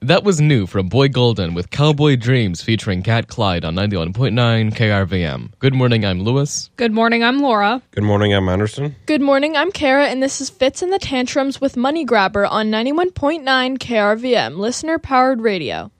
That was new from Boy Golden with Cowboy Dreams featuring Cat Clyde on 91.9 KRVM. Good morning, I'm Lewis. Good morning, I'm Laura. Good morning, I'm Anderson. Good morning, I'm Kara, and this is Fits and the Tantrums with Money Grabber on 91.9 KRVM, listener-powered radio.